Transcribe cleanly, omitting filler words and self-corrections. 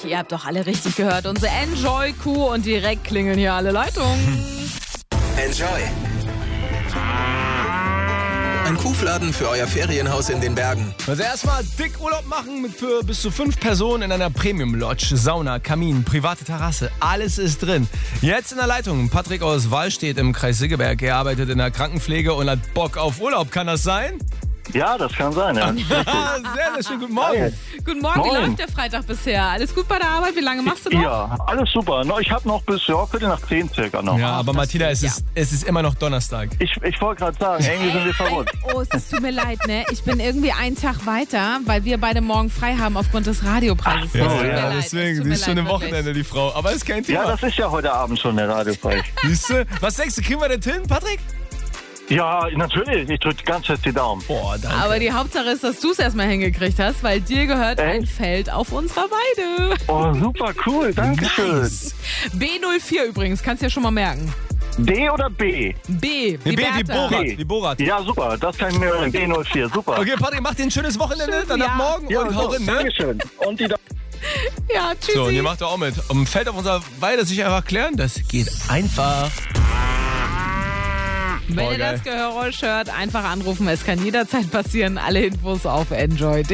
Ihr habt doch alle richtig gehört. Unsere Enjoy-Kuh und direkt klingeln hier alle Leitungen. Enjoy. Ein Kuhfladen für euer Ferienhaus in den Bergen. Also erstmal dick Urlaub machen für bis zu 5 Personen in einer Premium-Lodge. Sauna, Kamin, private Terrasse, alles ist drin. Jetzt in der Leitung Patrick aus Wallstedt im Kreis Siggeberg. Er arbeitet in der Krankenpflege und hat Bock auf Urlaub. Kann das sein? Ja, das kann sein, ja. Sehr schön, guten Morgen. Guten Morgen, wie läuft der Freitag bisher? Alles gut bei der Arbeit? Wie lange machst du noch? Ja, alles super. Ich habe noch bis Viertel nach 10 circa noch. Ja, aber Martina, es ist immer noch Donnerstag. Ich wollte gerade sagen, irgendwie sind wir verrückt. Oh, es tut mir leid, ne? Ich bin irgendwie einen Tag weiter, weil wir beide morgen frei haben aufgrund des Radiopreises. Ja, Es tut mir ja, leid, deswegen, es tut die mir ist schon leid, im Wochenende, die Frau. Aber ist kein Thema. Ja, das ist ja heute Abend schon der Radiopreis. Siehst du? Was denkst du, kriegen wir das hin, Patrick? Ja, natürlich. Ich drücke ganz fest die Daumen. Boah, danke. Aber die Hauptsache ist, dass du es erstmal hingekriegt hast, weil dir gehört ein Feld auf unserer Weide. Oh, super cool. Dankeschön. Nice. B04 übrigens, kannst du ja schon mal merken. D oder B? B, Wie Bertha. Borat. B. Wie Borat. Ja, super. Das kann ich mir hören. D04. Super. Okay, Patrick, mach dir ein schönes Wochenende, Schön, dann ab ja. morgen Ja, und hau rein, ne? Dankeschön. Und die Ja, tschüssi. So, und ihr macht doch auch mit. Um Feld auf unserer Weide sich einfach klären, das geht einfach. Wenn Oh, ihr geil. das Geräusch hört, einfach anrufen. Es kann jederzeit passieren. Alle Infos auf enjoy.de.